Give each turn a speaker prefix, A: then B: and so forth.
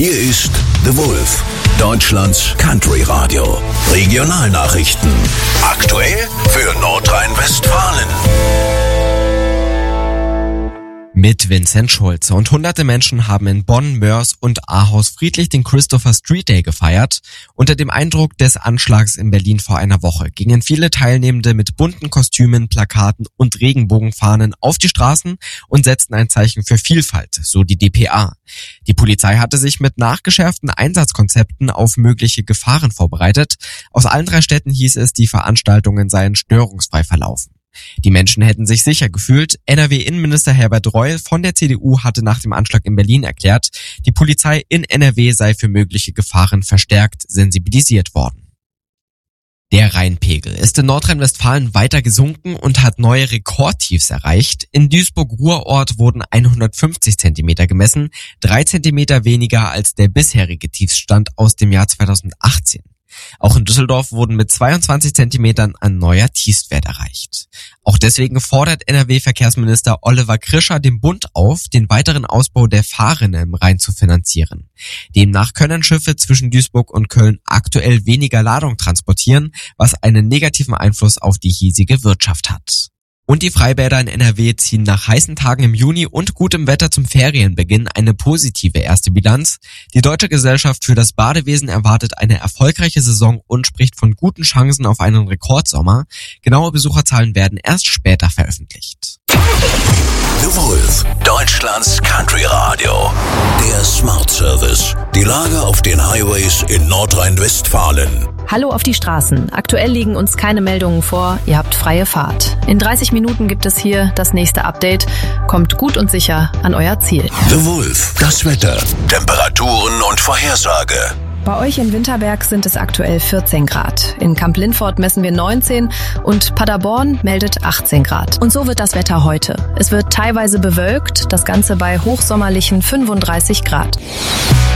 A: Hier ist The Wolf, Deutschlands Country Radio. Regionalnachrichten. Aktuell für Nordrhein-Westfalen.
B: Mit Vincent Schulze und hunderte Menschen haben in Bonn, Moers und Ahaus friedlich den Christopher Street Day gefeiert. Unter dem Eindruck des Anschlags in Berlin vor einer Woche gingen viele Teilnehmende mit bunten Kostümen, Plakaten und Regenbogenfahnen auf die Straßen und setzten ein Zeichen für Vielfalt, so die dpa. Die Polizei hatte sich mit nachgeschärften Einsatzkonzepten auf mögliche Gefahren vorbereitet. Aus allen 3 Städten hieß es, die Veranstaltungen seien störungsfrei verlaufen. Die Menschen hätten sich sicher gefühlt. NRW-Innenminister Herbert Reul von der CDU hatte nach dem Anschlag in Berlin erklärt, die Polizei in NRW sei für mögliche Gefahren verstärkt sensibilisiert worden. Der Rheinpegel ist in Nordrhein-Westfalen weiter gesunken und hat neue Rekordtiefs erreicht. In Duisburg-Ruhrort wurden 150 Zentimeter gemessen, 3 Zentimeter weniger als der bisherige Tiefsstand aus dem Jahr 2018. Auch in Düsseldorf wurden mit 22 Zentimetern ein neuer Tiefstwert erreicht. Auch deswegen fordert NRW-Verkehrsminister Oliver Krischer den Bund auf, den weiteren Ausbau der Fahrrinne im Rhein zu finanzieren. Demnach können Schiffe zwischen Duisburg und Köln aktuell weniger Ladung transportieren, was einen negativen Einfluss auf die hiesige Wirtschaft hat. Und die Freibäder in NRW ziehen nach heißen Tagen im Juni und gutem Wetter zum Ferienbeginn eine positive erste Bilanz. Die Deutsche Gesellschaft für das Badewesen erwartet eine erfolgreiche Saison und spricht von guten Chancen auf einen Rekordsommer. Genaue Besucherzahlen werden erst später veröffentlicht.
A: The Wolf, Deutschlands Country Radio. Der Smart Service. Die Lage auf den Highways in Nordrhein-Westfalen.
C: Hallo auf die Straßen. Aktuell liegen uns keine Meldungen vor. Ihr habt freie Fahrt. In 30 Minuten gibt es hier das nächste Update. Kommt gut und sicher an euer Ziel.
A: The Wolf, das Wetter, Temperaturen und Vorhersage.
C: Bei euch in Winterberg sind es aktuell 14 Grad. In Kamp-Lindfort messen wir 19 und Paderborn meldet 18 Grad. Und so wird das Wetter heute. Es wird teilweise bewölkt, das Ganze bei hochsommerlichen 35 Grad.